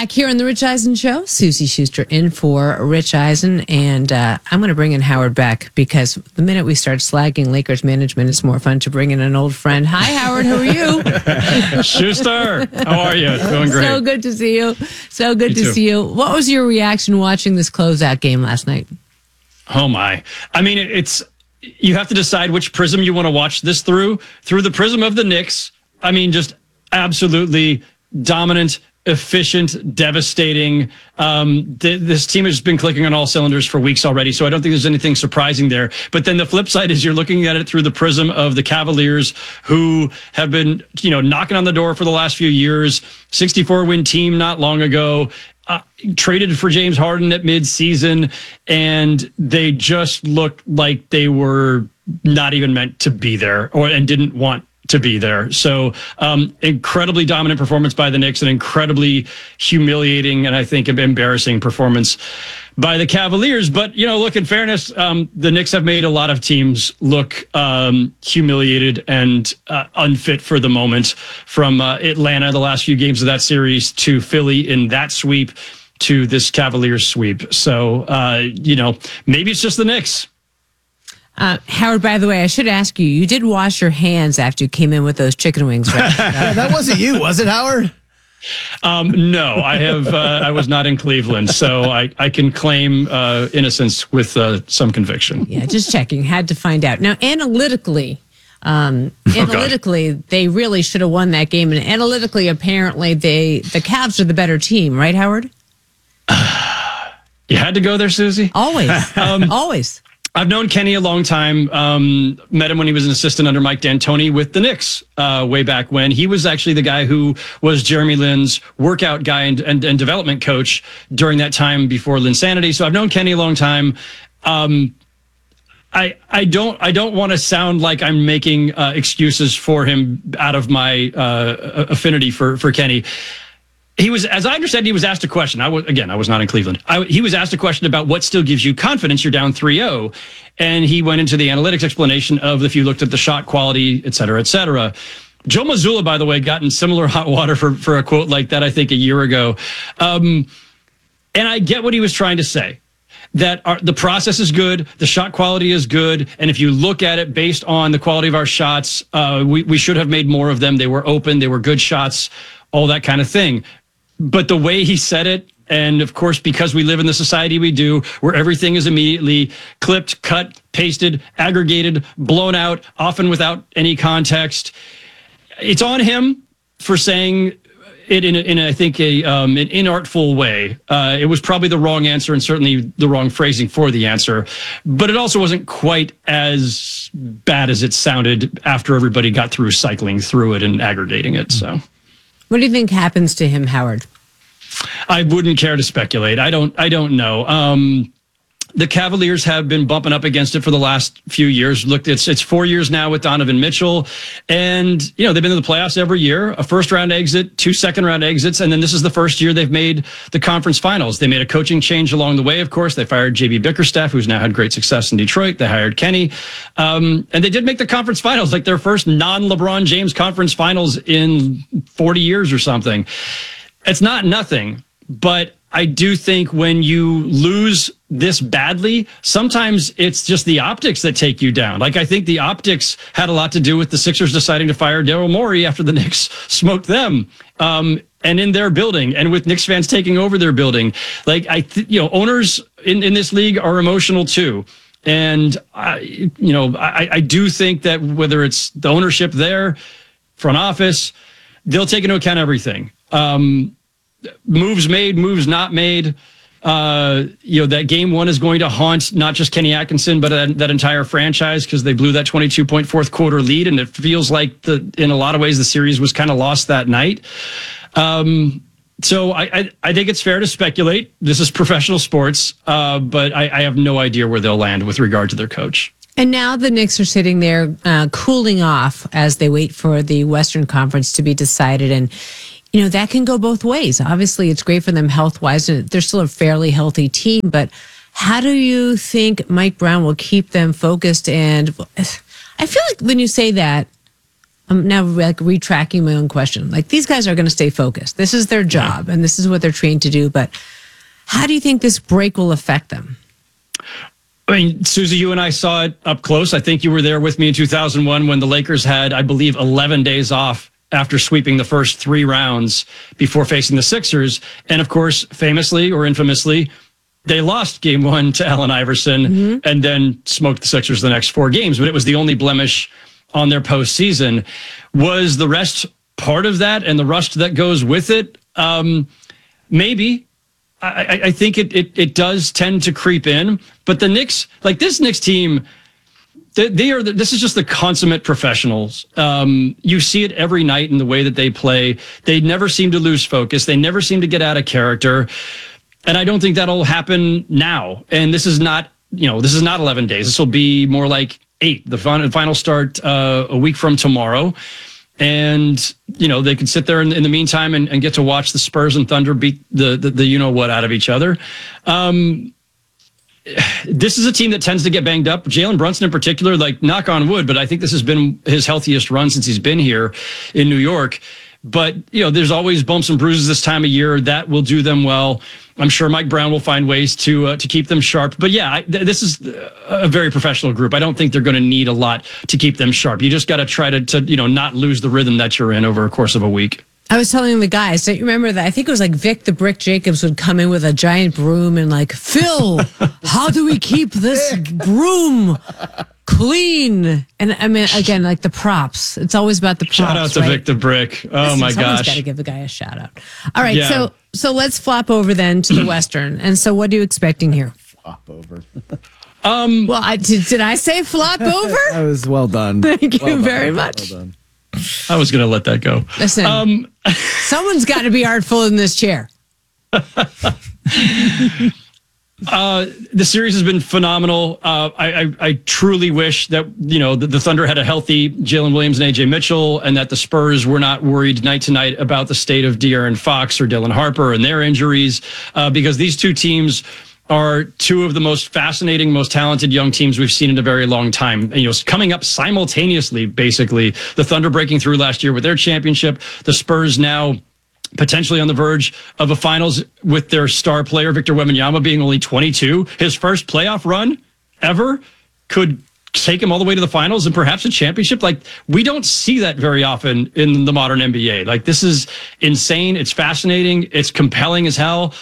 Back here on the Rich Eisen Show, Susie Schuster in for Rich Eisen, and I'm going to bring in Howard Beck because the minute we start slagging Lakers management, it's more fun to bring in an old friend. Hi, Howard. How are you? Schuster, how are you? Doing great. So good to see you. So good You to too. see you. What was your reaction watching this closeout game last night? Oh my! I mean, it's you have to decide which prism you want to watch this through. Through the prism of the Knicks. I mean, just absolutely dominant, efficient, devastating. This team has been clicking on all cylinders for weeks already, so I don't think there's anything surprising there. But then the flip side is you're looking at it through the prism of the Cavaliers, who have been, knocking on the door for the last few years. 64-win team not long ago. Traded for James Harden at mid-season, and they just looked like they were not even meant to be there, and didn't want to be there. So incredibly dominant performance by the Knicks, an incredibly humiliating and I think embarrassing performance by the Cavaliers. But, look, in fairness, the Knicks have made a lot of teams look humiliated and unfit for the moment, from Atlanta, the last few games of that series, to Philly in that sweep, to this Cavaliers sweep. So, maybe it's just the Knicks. Howard, by the way, I should ask you, you did wash your hands after you came in with those chicken wings, right? That wasn't you, was it, Howard? No, I was not in Cleveland, so I can claim innocence with some conviction. Yeah, just checking. Had to find out. Now, analytically, they really should have won that game. And analytically, apparently, the Cavs are the better team, right, Howard? You had to go there, Susie? Always. Always. I've known Kenny a long time. Met him when he was an assistant under Mike D'Antoni with the Knicks way back when. He was actually the guy who was Jeremy Lin's workout guy and development coach during that time before Linsanity. So I've known Kenny a long time. I don't want to sound like I'm making excuses for him out of my affinity for Kenny. He was, as I understand, he was asked a question. I was not in Cleveland. He was asked a question about what still gives you confidence. You're down 3-0. And he went into the analytics explanation of if you looked at the shot quality, et cetera, et cetera. Joe Mazzulla, by the way, got in similar hot water for a quote like that, I think, a year ago. And I get what he was trying to say. That the process is good, the shot quality is good, and if you look at it based on the quality of our shots, we should have made more of them. They were open, they were good shots, all that kind of thing. But the way he said it, and of course, because we live in the society we do, where everything is immediately clipped, cut, pasted, aggregated, blown out, often without any context, it's on him for saying it in I think, an inartful way. It was probably the wrong answer and certainly the wrong phrasing for the answer. But it also wasn't quite as bad as it sounded after everybody got through cycling through it and aggregating it. So, what do you think happens to him, Howard? I wouldn't care to speculate. I don't know. The Cavaliers have been bumping up against it for the last few years. Look, it's 4 years now with Donovan Mitchell. And, they've been in the playoffs every year, a first-round exit, 2 second-round exits, and then this is the first year they've made the conference finals. They made a coaching change along the way, of course. They fired J.B. Bickerstaff, who's now had great success in Detroit. They hired Kenny. And they did make the conference finals, like their first non-LeBron James conference finals in 40 years or something. It's not nothing, but I do think when you lose this badly, sometimes it's just the optics that take you down. Like, I think the optics had a lot to do with the Sixers deciding to fire Daryl Morey after the Knicks smoked them, and in their building, and with Knicks fans taking over their building. Like, owners in this league are emotional too. And, I do think that whether it's the ownership there, front office, they'll take into account everything. Moves made, moves not made. That game one is going to haunt not just Kenny Atkinson, but that entire franchise, because they blew that 22-point fourth quarter lead, and it feels like in a lot of ways the series was kind of lost that night. So I think it's fair to speculate. This is professional sports, but I have no idea where they'll land with regard to their coach. And now the Knicks are sitting there cooling off as they wait for the Western Conference to be decided. And that can go both ways. Obviously, it's great for them health-wise, and they're still a fairly healthy team. But how do you think Mike Brown will keep them focused? And I feel like when you say that, I'm now like retracking my own question. Like these guys are going to stay focused. This is their job and this is what they're trained to do. But how do you think this break will affect them? I mean, Susie, you and I saw it up close. I think you were there with me in 2001 when the Lakers had, I believe, 11 days off after sweeping the first 3 rounds before facing the Sixers. And of course, famously or infamously, they lost game 1 to Allen Iverson and then smoked the Sixers the next 4 games. But it was the only blemish on their postseason. Was the rest part of that and the rust that goes with it? Maybe. I think it does tend to creep in, but the Knicks, like this Knicks team, this is just the consummate professionals. You see it every night in the way that they play. They never seem to lose focus. They never seem to get out of character. And I don't think that'll happen now. And this is not 11 days. This will be more like 8. The final start a week from tomorrow. And, they can sit there in the meantime and get to watch the Spurs and Thunder beat the you-know-what out of each other. This is a team that tends to get banged up. Jalen Brunson in particular, like knock on wood, but I think this has been his healthiest run since he's been here in New York. But, there's always bumps and bruises this time of year. That will do them well. I'm sure Mike Brown will find ways to keep them sharp. But yeah, this is a very professional group. I don't think they're going to need a lot to keep them sharp. You just got to try to not lose the rhythm that you're in over a course of a week. I was telling the guys, don't you remember that? I think it was like Vic the Brick Jacobs would come in with a giant broom and like, Phil, how do we keep this broom clean? And I mean, again, like the props. It's always about the props. Shout out to right? Vic the Brick. Oh my gosh. Someone's got to give the guy a shout out. All right. Yeah. So let's flop over then to the Western. And so what are you expecting here? Flop over. Well, did I say flop over? That was well done. Thank you very much. Well done. I was going to let that go. Listen, someone's got to be artful in this chair. The series has been phenomenal. I truly wish that, the Thunder had a healthy Jalen Williams and AJ Mitchell, and that the Spurs were not worried night to night about the state of De'Aaron Fox or Dylan Harper and their injuries, because these two teams are two of the most fascinating, most talented young teams we've seen in a very long time. And, coming up simultaneously, basically, the Thunder breaking through last year with their championship, the Spurs now potentially on the verge of a finals with their star player, Victor Wembanyama, being only 22. His first playoff run ever could take him all the way to the finals and perhaps a championship. Like, we don't see that very often in the modern NBA. Like, this is insane. It's fascinating. It's compelling as hell.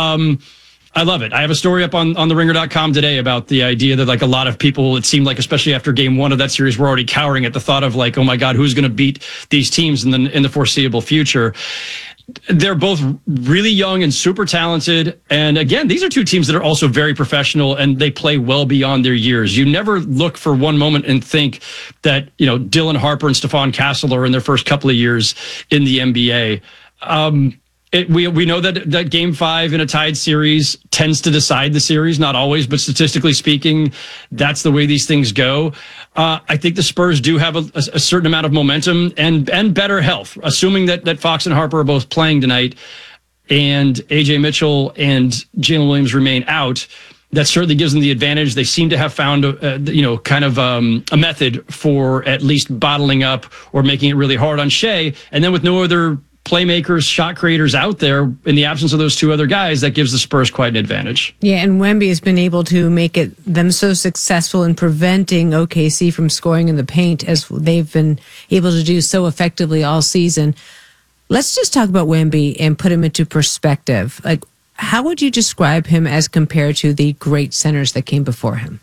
I love it. I have a story up on theringer.com today about the idea that, like, a lot of people, it seemed like, especially after game 1 of that series, were already cowering at the thought of, like, oh my God, who's going to beat these teams in the foreseeable future? They're both really young and super talented. And again, these are two teams that are also very professional, and they play well beyond their years. You never look for one moment and think that, Dylan Harper and Stephon Castle are in their first couple of years in the NBA. We know that game 5 in a tied series tends to decide the series, not always, but statistically speaking, that's the way these things go. I think the Spurs do have a certain amount of momentum and better health, assuming that Fox and Harper are both playing tonight and AJ Mitchell and Jalen Williams remain out. That certainly gives them the advantage. They seem to have found, a method for at least bottling up or making it really hard on Shea. And then with no other playmakers, shot creators out there, in the absence of those two other guys, that gives the Spurs quite an advantage. Yeah, and Wemby has been able to make them so successful in preventing OKC from scoring in the paint, as they've been able to do so effectively all season. Let's just talk about Wemby and put him into perspective. Like, how would you describe him as compared to the great centers that came before him?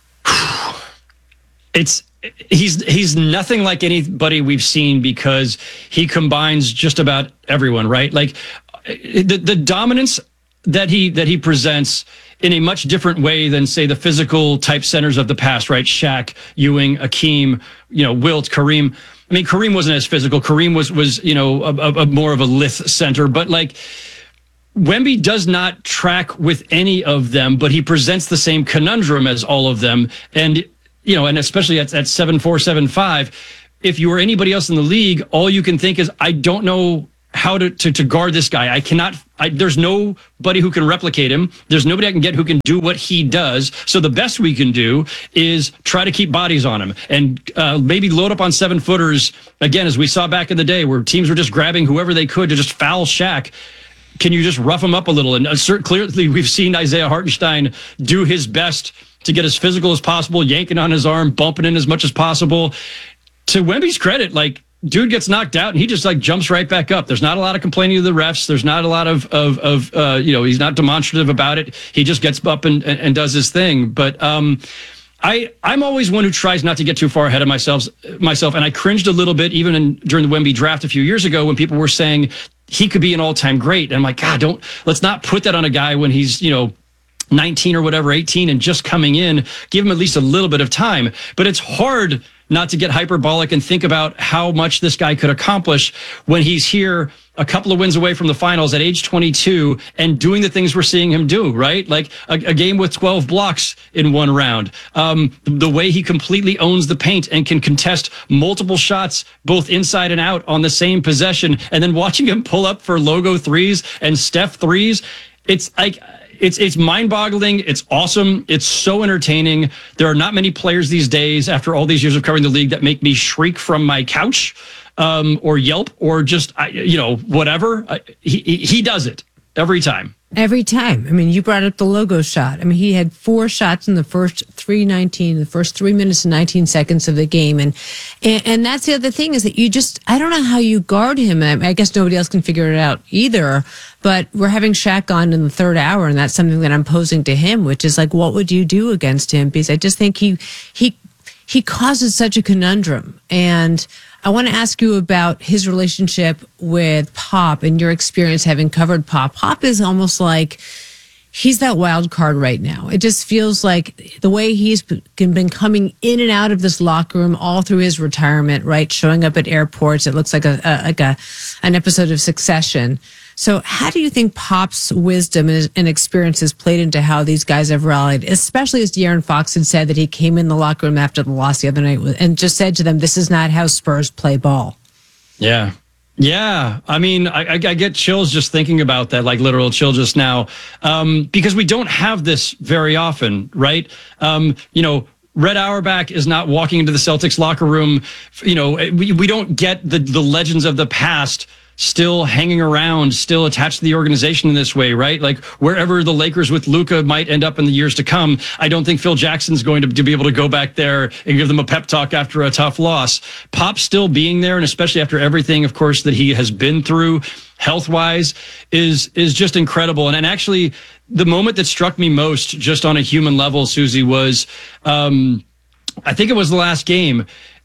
He's nothing like anybody we've seen, because he combines just about everyone, right? Like the dominance that he presents in a much different way than, say, the physical type centers of the past, right? Shaq, Ewing, Akeem, Wilt, Kareem. I mean, Kareem wasn't as physical. Kareem was a more of a lith center, but like, Wemby does not track with any of them, but he presents the same conundrum as all of them. And and especially at 7'4", 7'5", if you were anybody else in the league, all you can think is, I don't know how to guard this guy. There's nobody who can replicate him. There's nobody I can get who can do what he does. So the best we can do is try to keep bodies on him and maybe load up on 7-footers again, as we saw back in the day where teams were just grabbing whoever they could to just foul Shaq. Can you just rough him up a little? And clearly we've seen Isaiah Hartenstein do his best to get as physical as possible, yanking on his arm, bumping in as much as possible. To Wemby's credit, like, dude gets knocked out and he just like jumps right back up. There's not a lot of complaining to the refs. There's not a lot of he's not demonstrative about it. He just gets up and does his thing. But I'm always one who tries not to get too far ahead of myself. And I cringed a little bit even during the Wemby draft a few years ago when people were saying he could be an all-time great. And I'm like, God, let's not put that on a guy when he's, 19 or whatever, 18 and just coming in. Give him at least a little bit of time. But it's hard not to get hyperbolic and think about how much this guy could accomplish when he's here a couple of wins away from the finals at age 22 and doing the things we're seeing him do, right? Like a game with 12 blocks in one round. The way he completely owns the paint and can contest multiple shots, both inside and out on the same possession. And then watching him pull up for logo threes and Steph threes. It's like, it's mind-boggling. It's awesome. It's so entertaining. There are not many players these days, after all these years of covering the league, that make me shriek from my couch or yelp or just, whatever. He does it every time. Every time. I mean, you brought up the logo shot. I mean, he had 4 shots in the first 3 minutes and 19 seconds of the game. And that's the other thing is that I don't know how you guard him. I guess nobody else can figure it out either. But we're having Shaq on in the third hour, and that's something that I'm posing to him, which is like, what would you do against him? Because I just think he causes such a conundrum. And I want to ask you about his relationship with Pop and your experience having covered Pop. Pop is almost like he's that wild card right now. It just feels like the way he's been coming in and out of this locker room all through his retirement, right? Showing up at airports. It looks like an episode of Succession. So how do you think Pop's wisdom and experiences played into how these guys have rallied, especially as De'Aaron Fox had said that he came in the locker room after the loss the other night and just said to them, this is not how Spurs play ball. Yeah. Yeah. I mean, I get chills just thinking about that, like literal chill just now, because we don't have this very often, right? Red Auerbach is not walking into the Celtics locker room. We don't get the legends of the past still hanging around, still attached to the organization in this way, right? Like wherever the Lakers with Luka might end up in the years to come, I don't think Phil Jackson's going to be able to go back there and give them a pep talk after a tough loss. Pop still being there, and especially after everything, of course, that he has been through health-wise, is just incredible. And actually, the moment that struck me most, just on a human level, Susie, was I think it was the last game.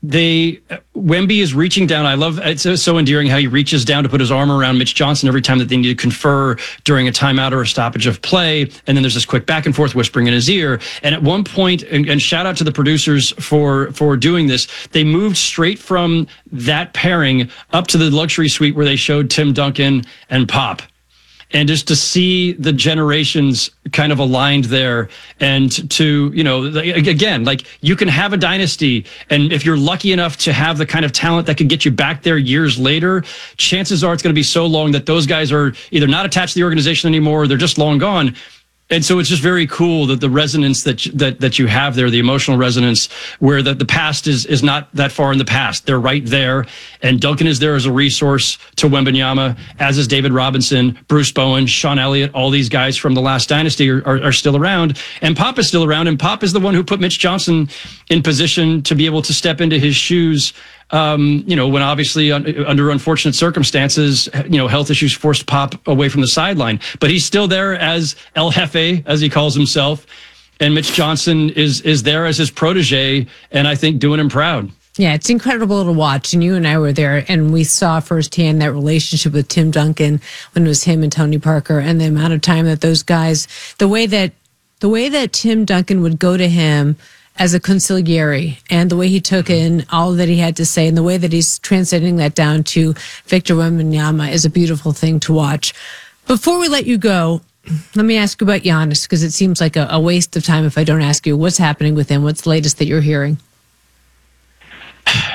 Wemby is reaching down. I love it's so endearing how he reaches down to put his arm around Mitch Johnson every time that they need to confer during a timeout or a stoppage of play. And then there's this quick back and forth whispering in his ear. And at one point, and shout out to the producers for doing this, they moved straight from that pairing up to the luxury suite where they showed Tim Duncan and Pop. And just to see the generations kind of aligned there, and to, again, like you can have a dynasty, and if you're lucky enough to have the kind of talent that could get you back there years later, chances are it's going to be so long that those guys are either not attached to the organization anymore, or they're just long gone. And so it's just very cool that the resonance that you have there, the emotional resonance, where the past is not that far in the past. They're right there. And Duncan is there as a resource to Wembanyama, as is David Robinson, Bruce Bowen, Sean Elliott. All these guys from the last dynasty are still around. And Pop is still around. And Pop is the one who put Mitch Johnson in position to be able to step into his shoes. When obviously under unfortunate circumstances, health issues forced Pop away from the sideline, but he's still there as El Jefe, as he calls himself. And Mitch Johnson is there as his protege, and I think doing him proud. Yeah, it's incredible to watch. And you and I were there, and we saw firsthand that relationship with Tim Duncan when it was him and Tony Parker, and the amount of time that those guys, the way that Tim Duncan would go to him as a consigliere, and the way he took in all that he had to say, and the way that he's translating that down to Victor Wembanyama is a beautiful thing to watch. Before we let you go, let me ask you about Giannis, because it seems like a waste of time if I don't ask you what's happening with him. What's the latest that you're hearing?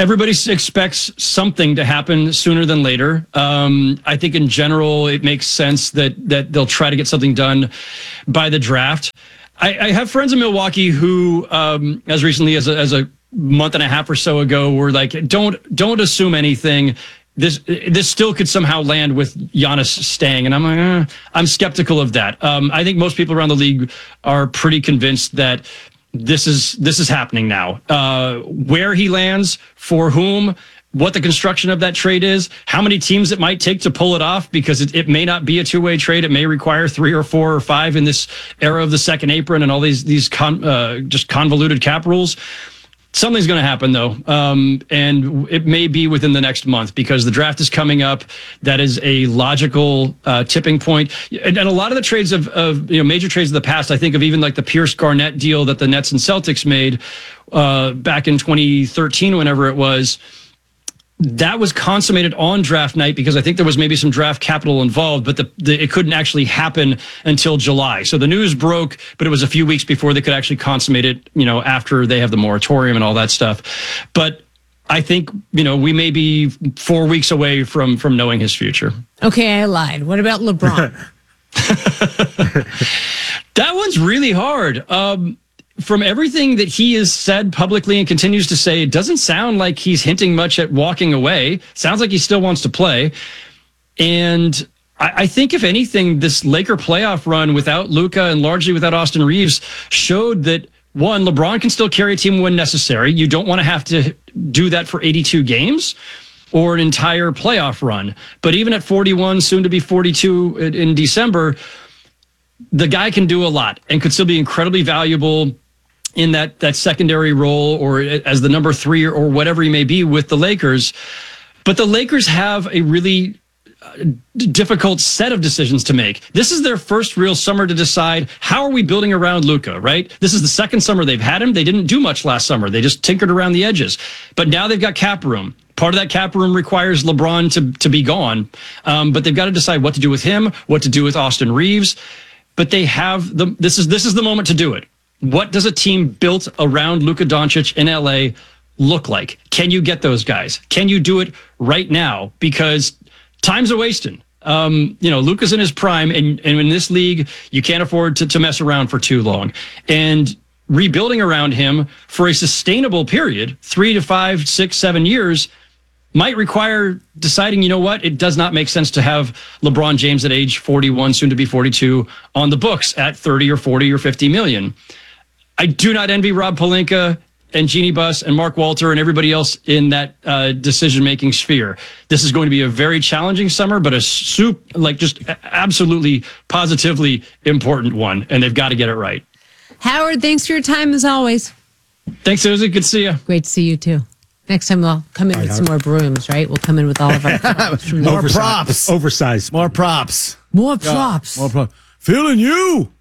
Everybody expects something to happen sooner than later. I think in general, it makes sense that they'll try to get something done by the draft. I have friends in Milwaukee who, as recently as a month and a half or so ago, were like, don't assume anything. This still could somehow land with Giannis staying, and I'm like, I'm skeptical of that. I think most people around the league are pretty convinced that this is happening now. Where he lands, for whom, what the construction of that trade is, how many teams it might take to pull it off, because it may not be a two-way trade. It may require 3 or 4 or 5 in this era of the second apron and all these just convoluted cap rules. Something's going to happen, though, and it may be within the next month, because the draft is coming up. That is a logical tipping point. And a lot of the trades of major trades of the past, I think of even like the Pierce Garnett deal that the Nets and Celtics made back in 2013, whenever it was. That was consummated on draft night, because I think there was maybe some draft capital involved, but it couldn't actually happen until July. So the news broke, but it was a few weeks before they could actually consummate it, after they have the moratorium and all that stuff. But I think, we may be 4 weeks away from knowing his future. Okay, I lied. What about LeBron? That one's really hard. From everything that he has said publicly and continues to say, it doesn't sound like he's hinting much at walking away. Sounds like he still wants to play. And I think, if anything, this Laker playoff run without Luka and largely without Austin Reeves showed that, one, LeBron can still carry a team when necessary. You don't want to have to do that for 82 games or an entire playoff run. But even at 41, soon to be 42 in December, the guy can do a lot and could still be incredibly valuable in that secondary role, or as the number 3 or whatever he may be with the Lakers. But the Lakers have a really difficult set of decisions to make. This is their first real summer to decide, how are we building around Luka, right? This is the second summer they've had him. They didn't do much last summer. They just tinkered around the edges. But now they've got cap room. Part of that cap room requires LeBron to be gone. But they've got to decide what to do with him, what to do with Austin Reeves. But they have this is the moment to do it. What does a team built around Luka Doncic in LA look like? Can you get those guys? Can you do it right now? Because time's a wasting. Luka's in his prime, and in this league, you can't afford to mess around for too long. And rebuilding around him for a sustainable period, 3 to 5, 6, 7 years, might require deciding, it does not make sense to have LeBron James at age 41, soon to be 42, on the books at 30 or 40 or 50 million. I do not envy Rob Pelinka and Jeannie Buss and Mark Walter and everybody else in that decision-making sphere. This is going to be a very challenging summer, but just absolutely, positively important one, and they've got to get it right. Howard, thanks for your time as always. Thanks, Susie. Good to see you. Great to see you too. Next time we'll come in with some more brooms, right? We'll come in with all of our props. More props. Oversized. More props. More props. More props. Feeling you,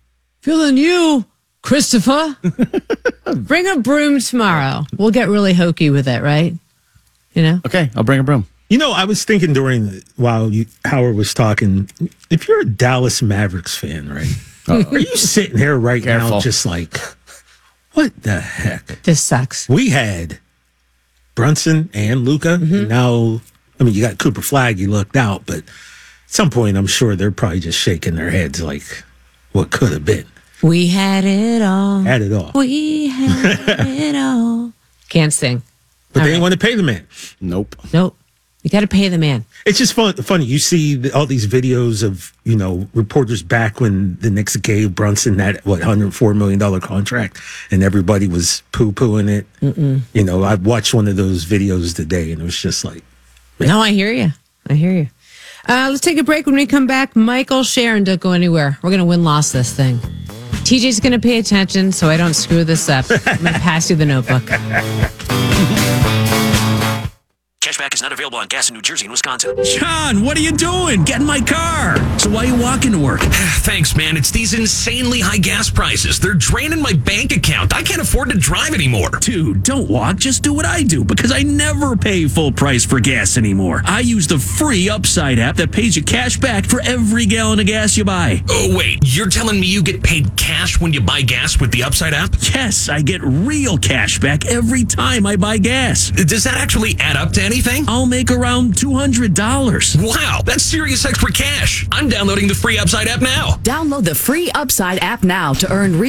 Christopher. Bring a broom tomorrow. We'll get really hokey with it, right? Okay, I'll bring a broom. I was thinking while Howard was talking, if you're a Dallas Mavericks fan, right? Are you sitting here right now just like, what the heck? This sucks. We had Brunson and Luka. And now, you got Cooper Flag, you lucked out, but at some point, I'm sure they're probably just shaking their heads like, what could have been? We had it all. Had it all. We had it all. Can't sing. But they didn't want to pay the man. Nope. You got to pay the man. It's just funny. You see all these videos of, reporters back when the Knicks gave Brunson that, $104 million contract, and everybody was poo-pooing it. I watched one of those videos today, and it was just like... Man. No, I hear you. Let's take a break. When we come back, Michael, Sharon, don't go anywhere. We're going to win-loss this thing. TJ's going to pay attention so I don't screw this up. I'm going to pass you the notebook. Catch Cashback is not available on gas in New Jersey and Wisconsin. John, what are you doing? Get in my car. So why are you walking to work? Thanks, man. It's these insanely high gas prices. They're draining my bank account. I can't afford to drive anymore. Dude, don't walk. Just do what I do because I never pay full price for gas anymore. I use the free Upside app that pays you cash back for every gallon of gas you buy. Oh, wait. You're telling me you get paid cash when you buy gas with the Upside app? Yes, I get real cash back every time I buy gas. Does that actually add up to anything? I'll make around $200. Wow, that's serious extra cash. I'm downloading the free Upside app now. Download the free Upside app now to earn real